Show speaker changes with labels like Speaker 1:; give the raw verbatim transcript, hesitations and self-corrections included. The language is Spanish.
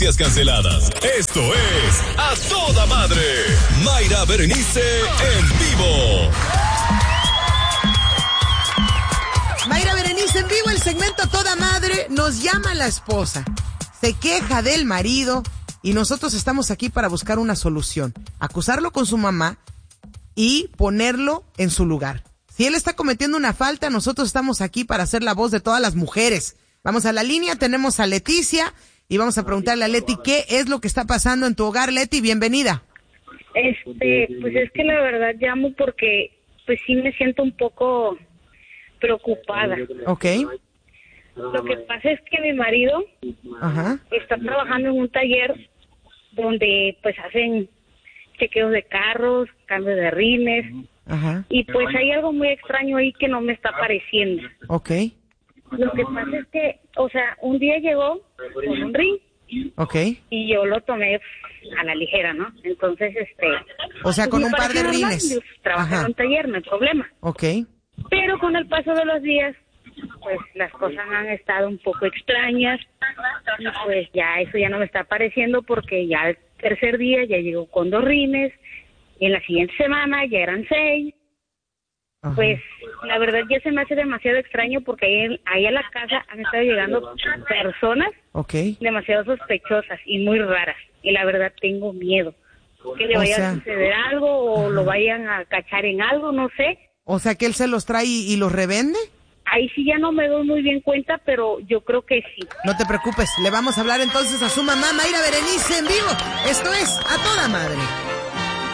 Speaker 1: noticias canceladas. Esto es A Toda Madre. Mayra Berenice en vivo.
Speaker 2: Mayra Berenice en vivo, el segmento A Toda Madre. Nos llama la esposa, se queja del marido y nosotros estamos aquí para buscar una solución. Acusarlo con su mamá y ponerlo en su lugar. Si él está cometiendo una falta, nosotros estamos aquí para ser la voz de todas las mujeres. Vamos a la línea, tenemos a Leticia y vamos a preguntarle a Leti qué es lo que está pasando en tu hogar. Leti, bienvenida.
Speaker 3: Este, pues es que la verdad llamo porque pues sí me siento un poco preocupada.
Speaker 2: Ok.
Speaker 3: Lo que pasa es que mi marido
Speaker 2: Ajá.
Speaker 3: está trabajando en un taller donde pues hacen chequeos de carros, cambios de rines.
Speaker 2: Ajá.
Speaker 3: Y pues hay algo muy extraño ahí que no me está pareciendo.
Speaker 2: Ok.
Speaker 3: Lo que pasa es que, o sea, un día llegó con un ring.
Speaker 2: Ok.
Speaker 3: Y yo lo tomé a la ligera, ¿no? Entonces, este...
Speaker 2: O sea, con
Speaker 3: pues,
Speaker 2: un par de
Speaker 3: normal,
Speaker 2: rines.
Speaker 3: yo trabajo
Speaker 2: Ajá.
Speaker 3: en un taller, no hay problema.
Speaker 2: Ok.
Speaker 3: Pero con el paso de los días, pues las cosas han estado un poco extrañas. Y pues ya eso ya no me está pareciendo porque ya el tercer día ya llegó con dos rines. Y en la siguiente semana ya eran seis.
Speaker 2: Ajá.
Speaker 3: Pues la verdad ya se me hace demasiado extraño porque ahí, ahí a la casa han estado llegando personas
Speaker 2: Ok.
Speaker 3: demasiado sospechosas y muy raras. Y la verdad tengo miedo. Que le
Speaker 2: O
Speaker 3: vaya
Speaker 2: sea,
Speaker 3: a suceder algo o
Speaker 2: ajá.
Speaker 3: lo vayan a cachar en algo, no sé.
Speaker 2: O sea, que él se los trae y, y los revende.
Speaker 3: Ahí sí ya no me doy muy bien cuenta, pero yo creo que sí.
Speaker 2: No te preocupes, le vamos a hablar entonces a su mamá, Mayra Berenice en vivo. Esto es A Toda Madre.